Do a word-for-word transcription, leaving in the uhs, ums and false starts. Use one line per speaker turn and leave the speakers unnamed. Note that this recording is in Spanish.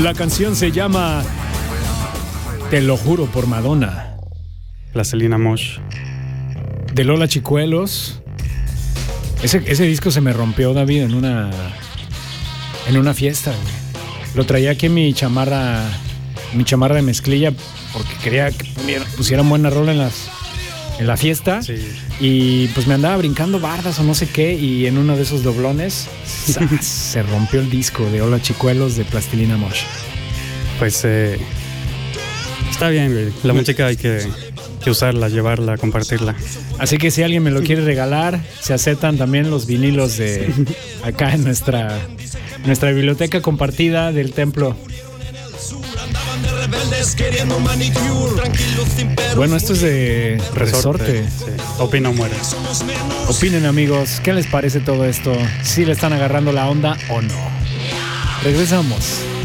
La canción se llama Te lo juro por Madonna.
Plastilina Mosh.
De Lola Chicuelos. Ese, ese disco se me rompió, David, en una en una fiesta, güey. Lo traía aquí en mi chamarra, mi chamarra de mezclilla, porque quería que pusieran buena rola en las en la fiesta.
Sí.
Y pues me andaba brincando bardas o no sé qué, y en uno de esos doblones ¡zas! Se rompió el disco de Hola Chicuelos de Plastilina Mosh.
Pues eh, está bien, güey. La música hay que, que usarla, llevarla, compartirla.
Así que si alguien me lo quiere regalar, se aceptan también los vinilos de acá en nuestra, nuestra biblioteca compartida del templo. Bueno, esto es de Resorte.
Sí. Opina o muere.
Opinen, amigos, ¿qué les parece todo esto? ¿Si le están agarrando la onda o no? Regresamos.